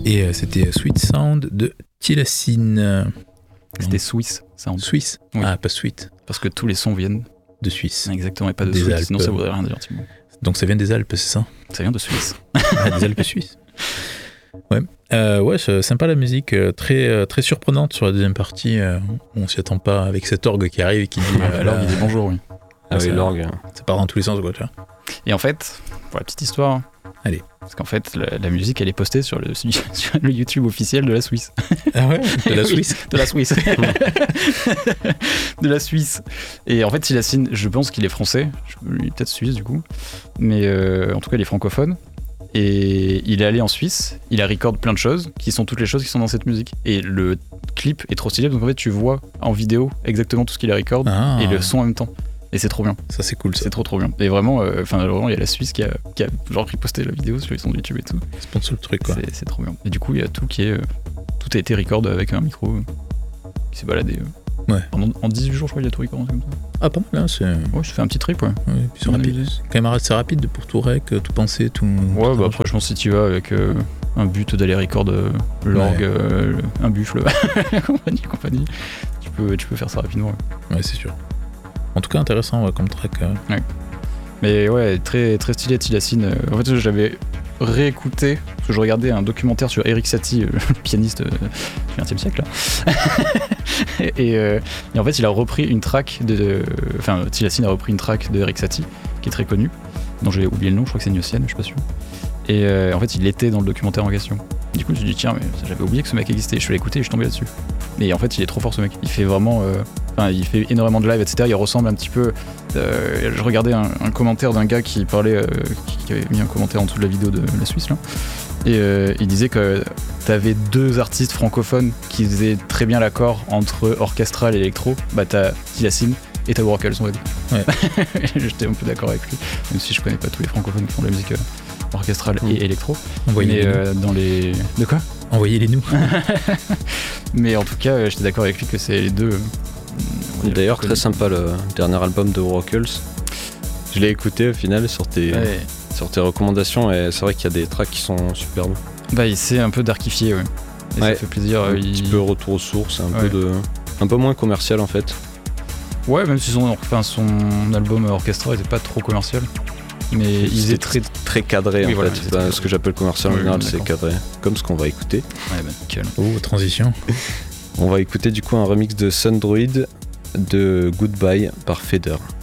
Et c'était Sweet Sound de Tilacine. C'était Swiss Sound. Suisse. Oui. Ah, pas Sweet. Parce que tous les sons viennent De Suisse. exactement et pas de Des Suisse, Alpes. sinon ça voudrait rien dire. Thibaut. Donc ça vient des Alpes, c'est ça? Ça vient de Suisse. Ah, des Alpes suisses. Ouais. Ouais, c'est sympa la musique, très surprenante sur la deuxième partie. On s'y attend pas avec cet orgue qui arrive et qui dit. Alors il dit bonjour, oui. Ah oui, ça- l'orgue. Ça part dans tous les sens, quoi, tu vois. Et en fait, pour la petite histoire. Allez. Parce qu'en fait, la musique, elle est postée sur le YouTube officiel de la Suisse. Ah ouais? De la Oui, Suisse? De la Suisse. De la Suisse. Et en fait, Tilacine, je pense qu'il est français. Il est peut-être suisse, du coup. Mais en tout cas, il est francophone. Et il est allé en Suisse. Il a record plein de choses, qui sont toutes les choses qui sont dans cette musique. Et le clip est trop stylé. Donc en fait, tu vois en vidéo exactement tout ce qu'il a record Ah, et le son en même temps. Et c'est trop bien. ça c'est cool, ça. C'est trop bien. Et vraiment, vraiment, il y a la Suisse qui a genre reposté la vidéo sur les sons de YouTube et tout. Sponsor le truc, quoi. C'est trop bien. Et du coup, il y a tout qui est. Tout a été record avec un micro qui s'est baladé. Ouais. En 18 jours, je crois, il a tout record, comme ça. Ah, pas mal, hein, c'est. Ouais, je fais un petit trip, ouais. Ouais, puis c'est On a rapide. mis- C'est quand même assez rapide pour tout rec, tout penser, tout. Ouais, bah après, je pense que si tu vas avec un but d'aller record l'orgue, un buffle, compagnie, tu peux faire ça rapidement. Ouais. Ouais, c'est sûr. En tout cas, intéressant ouais, comme track. Mais ouais, très, très stylé Tilacine. En fait, j'avais réécouté, parce que je regardais un documentaire sur Erik Satie, le pianiste du XXe siècle. Là. et en fait, il a repris une track Enfin, Tilacine a repris une track de Erik Satie, qui est très connue, dont j'ai oublié le nom, je crois que c'est Gnossienne, je suis pas sûr. Et en fait, il était dans le documentaire en question. Du coup, je me suis dit, tiens, mais j'avais oublié que ce mec existait. Je suis allé écouter et je suis tombé là-dessus. Et en fait, il est trop fort ce mec. Il fait vraiment. Il fait énormément de live, etc. Il ressemble un petit peu. Je regardais un commentaire d'un gars qui parlait. Qui avait mis un commentaire en dessous de la vidéo de la Suisse, là. Et il disait que t'avais deux artistes francophones qui faisaient très bien l'accord entre orchestral et électro. Bah, t'as Tilacine et t'as Oracles, on va dire. Ouais. J'étais un peu d'accord avec lui. Même si je connais pas tous les francophones qui font de la musique orchestrale et électro. Envoyez-les Mais dans les. De quoi? Envoyez-les nous. Mais en tout cas, j'étais d'accord avec lui que c'est les deux. D'ailleurs, très sympa le dernier album de Oracles. Je l'ai écouté au final sur tes recommandations et c'est vrai qu'il y a des tracks qui sont superbes. Bah, il s'est un peu darkifié, ouais. Et Ouais. ça fait plaisir. Un petit peu retour aux sources, Ouais. un peu moins commercial en fait. Ouais, même si son album orchestra était pas trop commercial. Mais il faisait C'était très cadré Oui, en voilà, fait. c'était Bah, très ce que j'appelle commercial en Oui, général, oui, c'est d'accord. cadré. Comme ce qu'on va écouter. Ouais, bah, nickel. Oh, transition. On va écouter du coup un remix de Sundroid de Goodbye par Feder.